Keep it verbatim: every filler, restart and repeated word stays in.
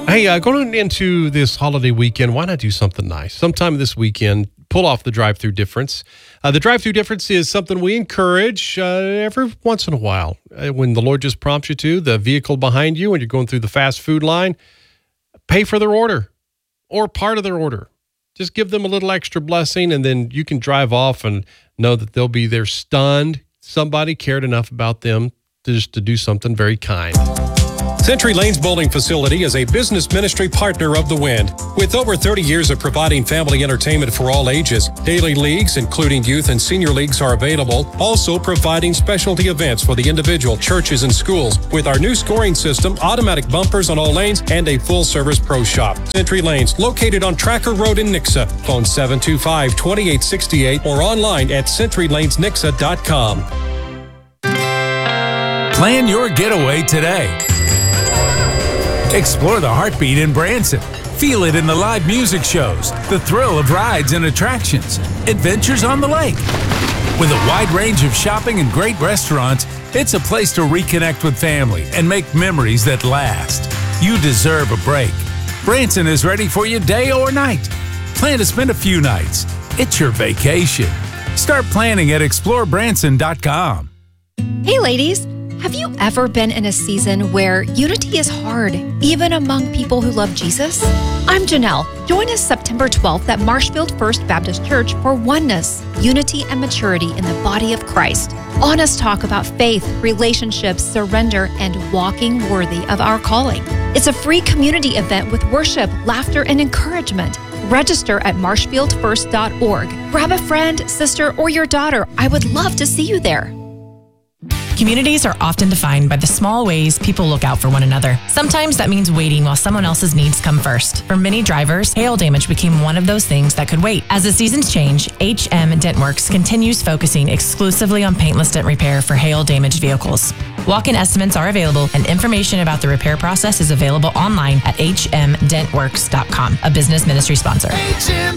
Hey, uh, going into this holiday weekend, why not do something nice? Sometime this weekend, pull off the drive-through difference. Uh, the drive-through difference is something we encourage uh, every once in a while. Uh, when the Lord just prompts you to, the vehicle behind you, when you're going through the fast food line, pay for their order or part of their order. Just give them a little extra blessing, and then you can drive off and know that they'll be there stunned. Somebody cared enough about them to just to do something very kind. Century Lanes Bowling Facility is a business ministry partner of the Wind. With over thirty years of providing family entertainment for all ages, daily leagues, including youth and senior leagues, are available. Also providing specialty events for the individual, churches, and schools with our new scoring system, automatic bumpers on all lanes, and a full-service pro shop. Century Lanes, located on Tracker Road in Nixa. Phone seven two five, two eight six eight or online at century lanes nixa dot com. Plan your getaway today. Explore the heartbeat in Branson. Feel it in the live music shows, the thrill of rides and attractions, adventures on the lake. With a wide range of shopping and great restaurants, it's a place to reconnect with family and make memories that last. You deserve a break. Branson is ready for you day or night. Plan to spend a few nights. It's your vacation. Start planning at explore branson dot com. Hey ladies, have you ever been in a season where unity is hard, even among people who love Jesus? I'm Janelle. Join us September twelfth at Marshfield First Baptist Church for oneness, unity, and maturity in the body of Christ. Honest talk about faith, relationships, surrender, and walking worthy of our calling. It's a free community event with worship, laughter, and encouragement. Register at marshfield first dot org. Grab a friend, sister, or your daughter. I would love to see you there. Communities are often defined by the small ways people look out for one another. Sometimes that means waiting while someone else's needs come first. For many drivers, hail damage became one of those things that could wait. As the seasons change, H M DentWorks continues focusing exclusively on paintless dent repair for hail-damaged vehicles. Walk-in estimates are available, and information about the repair process is available online at h m dent works dot com, a business ministry sponsor.